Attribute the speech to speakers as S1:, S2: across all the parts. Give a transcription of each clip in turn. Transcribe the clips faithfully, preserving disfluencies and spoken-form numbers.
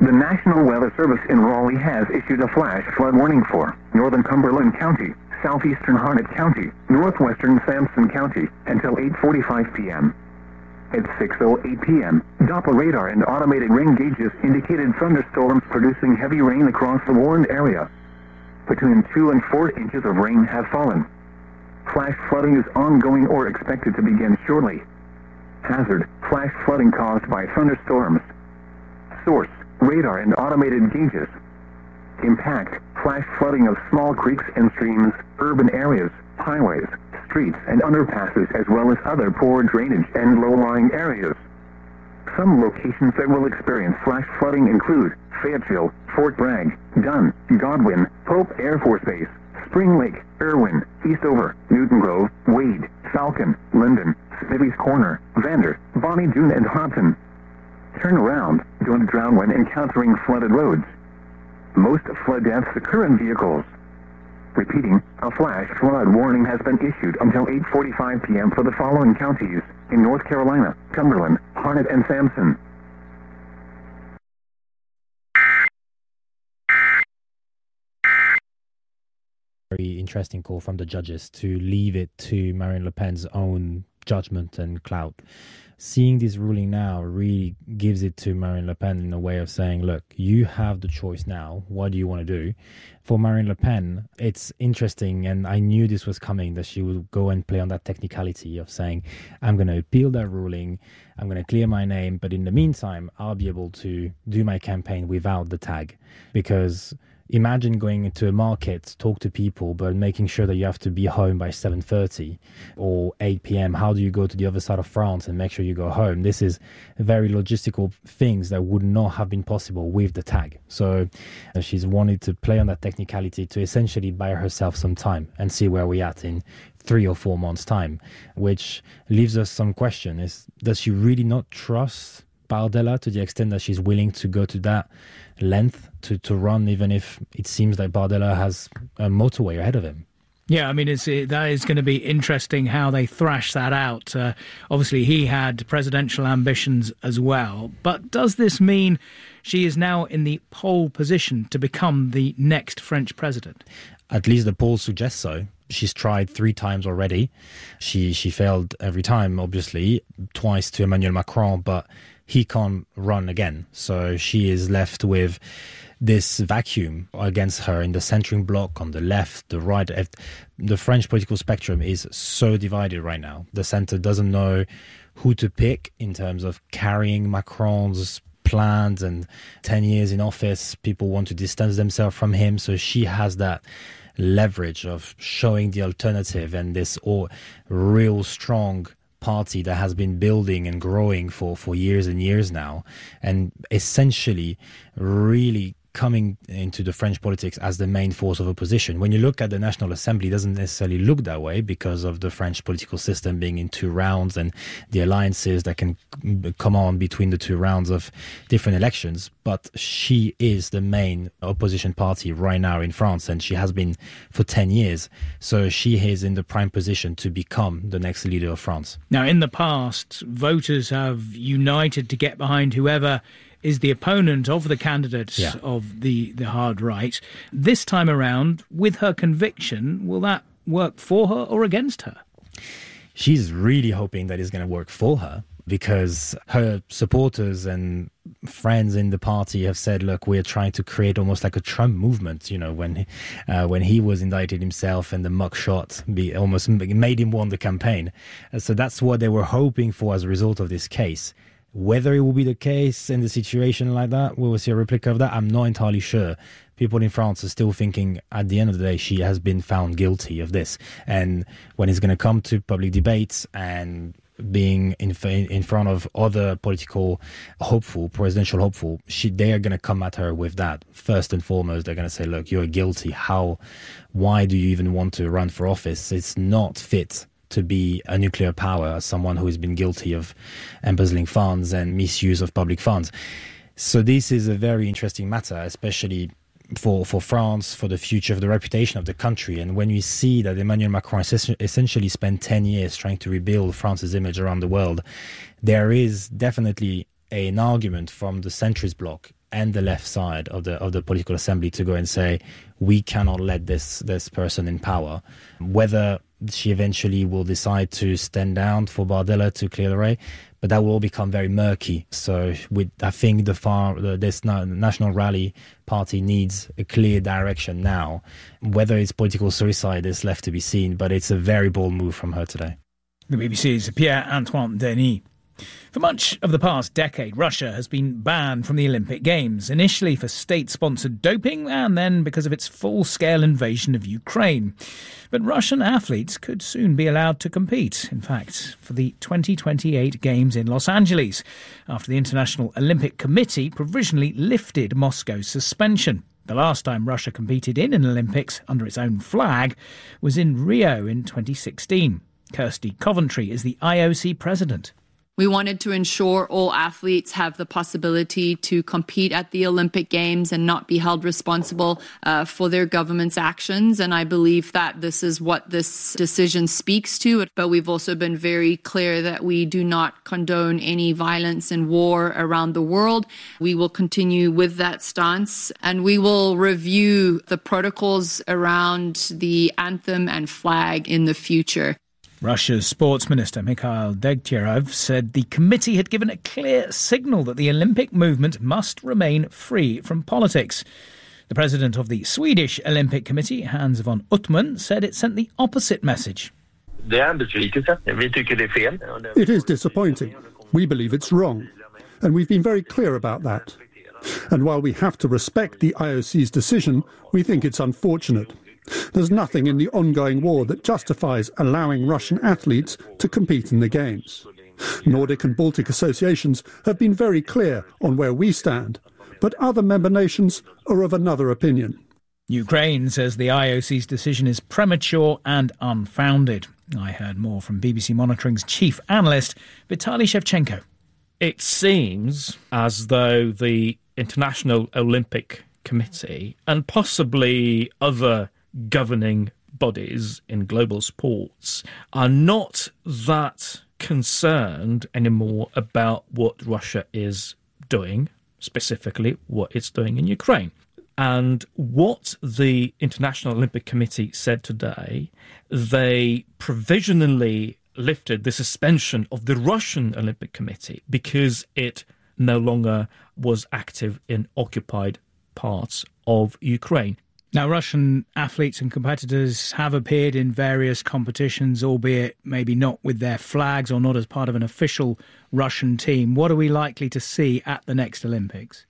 S1: The National Weather Service in Raleigh has issued a flash flood warning for northern Cumberland County, southeastern Harnett County, northwestern Sampson County until eight forty-five p.m. At six oh eight p.m., Doppler radar and automated rain gauges indicated thunderstorms producing heavy rain across the warned area. Between two and four inches of rain have fallen. Flash flooding is ongoing or expected to begin shortly. Hazard: flash flooding caused by thunderstorms. Source: radar and automated gauges. Impact: flash flooding of small creeks and streams, urban areas, highways, streets and underpasses, as well as other poor drainage and low-lying areas. Some locations that will experience flash flooding include Fayetteville, Fort Bragg, Dunn, Godwin, Pope Air Force Base, Spring Lake, Irwin, Eastover, Newton Grove, Wade, Falcon, Linden, Smitty's Corner, Vander, Bonnie Doon and Houghton. Turn around. Don't drown when encountering flooded roads. Most flood deaths occur in vehicles. Repeating, a flash flood warning has been issued until eight forty-five p.m. for the following counties in North Carolina: Cumberland, Harnett, and Sampson.
S2: Very interesting call from the judges to leave it to Marine Le Pen's own judgment and clout. Seeing this ruling now really gives it to Marine Le Pen in a way of saying, look, you have the choice now. What do you want to do? For Marine Le Pen, it's interesting, and I knew this was coming, that she would go and play on that technicality of saying, I'm going to appeal that ruling, I'm going to clear my name, but in the meantime, I'll be able to do my campaign without the tag. Because imagine going into a market, talk to people, but making sure that you have to be home by seven thirty or eight p.m. How do you go to the other side of France and make sure you go home? This is very logistical things that would not have been possible with the tag. So uh, she's wanted to play on that technicality to essentially buy herself some time and see where we're at in three or four months' time, which leaves us some question. Is, does she really not trust Bardella to the extent that she's willing to go to that length to, to run, even if it seems like Bardella has a motorway ahead of him?
S3: Yeah, I mean, it's, it, that is going to be interesting how they thrash that out. Uh, obviously, he had presidential ambitions as well. But does this mean she is now in the pole position to become the next French president?
S2: At least the polls suggest so. She's tried three times already. She she failed every time, obviously, twice to Emmanuel Macron, but he can't run again. So she is left with this vacuum against her in the centering bloc, on the left, the right. The French political spectrum is so divided right now. The centre doesn't know who to pick in terms of carrying Macron's plans, and ten years in office, people want to distance themselves from him. So she has that leverage of showing the alternative, and this all real strong party that has been building and growing for, for years and years now, and essentially really coming into the French politics as the main force of opposition. When you look at the National Assembly, it doesn't necessarily look that way because of the French political system being in two rounds and the alliances that can come on between the two rounds of different elections. But she is the main opposition party right now in France, and she has been for ten years. So she is in the prime position to become the next leader of France.
S3: Now, in the past, voters have united to get behind whoever is the opponent of the candidates yeah. of the, the hard right. This time around, with her conviction, will that work for her or against her?
S2: She's really hoping that it's going to work for her, because her supporters and friends in the party have said, look, we're trying to create almost like a Trump movement, you know, when uh, when he was indicted himself and the mugshot be almost made him won the campaign. Uh, so that's what they were hoping for as a result of this case. Whether it will be the case in the situation like that, we will see a replica of that, I'm not entirely sure. People in France are still thinking, at the end of the day, she has been found guilty of this. And when it's going to come to public debates and being in in front of other political hopeful, presidential hopeful, she, they are going to come at her with that. First and foremost, they're going to say, look, you're guilty. How, why do you even want to run for office? It's not fit to be a nuclear power as someone who has been guilty of embezzling funds and misuse of public funds. So this is a very interesting matter, especially for, for France, for the future of the reputation of the country. And when we see that Emmanuel Macron essentially spent ten years trying to rebuild France's image around the world, there is definitely an argument from the centrist bloc and the left side of the of the political assembly to go and say, we cannot let this this person in power. Whether she eventually will decide to stand down for Bardella to clear the way, but that will all become very murky. So with, I think the far the, this National Rally Party needs a clear direction now. Whether it's political suicide is left to be seen, but it's a very bold move from her today.
S3: The B B C's Pierre-Antoine Denis. For much of the past decade, Russia has been banned from the Olympic Games, initially for state-sponsored doping and then because of its full-scale invasion of Ukraine. But Russian athletes could soon be allowed to compete, in fact, for the twenty twenty-eight Games in Los Angeles, after the International Olympic Committee provisionally lifted Moscow's suspension. The last time Russia competed in an Olympics under its own flag was in Rio in twenty sixteen. Kirsty Coventry is the I O C president.
S4: We wanted to ensure all athletes have the possibility to compete at the Olympic Games and not be held responsible uh, for their government's actions. And I believe that this is what this decision speaks to. But we've also been very clear that we do not condone any violence and war around the world. We will continue with that stance, and we will review the protocols around the anthem and flag in the future.
S3: Russia's sports minister Mikhail Degtyarev said the committee had given a clear signal that the Olympic movement must remain free from politics. The president of the Swedish Olympic Committee, Hans von Uttmann, said it sent the opposite message.
S5: It is disappointing. We believe it's wrong. And we've been very clear about that. And while we have to respect the I O C's decision, we think it's unfortunate. There's nothing in the ongoing war that justifies allowing Russian athletes to compete in the Games. Nordic and Baltic associations have been very clear on where we stand, but other member nations are of another opinion.
S3: Ukraine says the I O C's decision is premature and unfounded. I heard more from B B C Monitoring's chief analyst, Vitaly Shevchenko.
S6: It seems as though the International Olympic Committee and possibly other governing bodies in global sports are not that concerned anymore about what Russia is doing, specifically what it's doing in Ukraine. And what the International Olympic Committee said today, they provisionally lifted the suspension of the Russian Olympic Committee because it no longer was active in occupied parts of Ukraine.
S3: Now, Russian athletes and competitors have appeared in various competitions, albeit maybe not with their flags or not as part of an official Russian team. What are we likely to see at the next Olympics?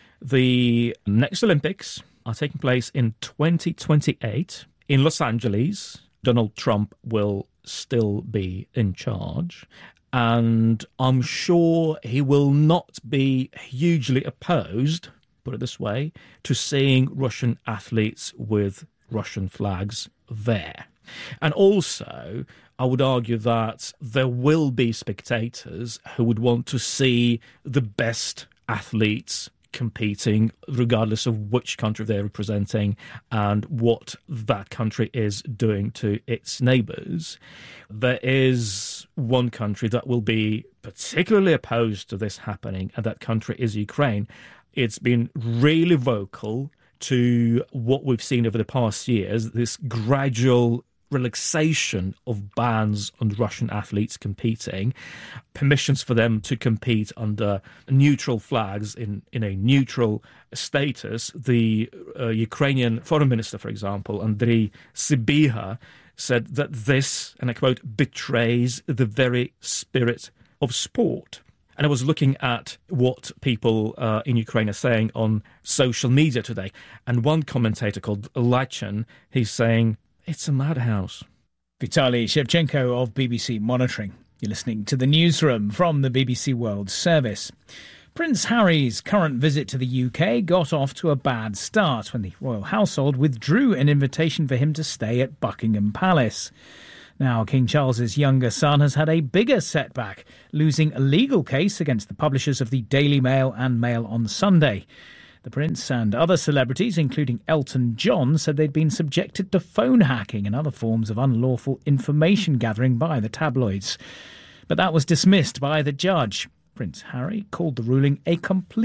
S6: The next Olympics are taking place in twenty twenty-eight in Los Angeles. Donald Trump will still be in charge, and I'm sure he will not be hugely opposed, put it this way, to seeing Russian athletes with Russian flags there. And also, I would argue that there will be spectators who would want to see the best athletes competing, regardless of which country they're representing and what that country is doing to its neighbours. There is one country that will be particularly opposed to this happening, and that country is Ukraine. It's been really vocal to what we've seen over the past years, this gradual relaxation of bans on Russian athletes competing, permissions for them to compete under neutral flags in, in a neutral status. The uh, Ukrainian foreign minister, for example, Andriy Sybiha, said that this, and I quote, betrays the very spirit of sport. And I was looking at what people uh, in Ukraine are saying on social media today. And one commentator called Lachin, he's saying, it's a madhouse.
S3: Vitaly Shevchenko of B B C Monitoring. You're listening to the newsroom from the B B C World Service. Prince Harry's current visit to the U K got off to a bad start when the royal household withdrew an invitation for him to stay at Buckingham Palace. Now, King Charles's younger son has had a bigger setback, losing a legal case against the publishers of the Daily Mail and Mail on Sunday. The Prince and other celebrities, including Elton John, said they'd been subjected to phone hacking and other forms of unlawful information gathering by the tabloids. But that was dismissed by the judge. Prince Harry called the ruling a complete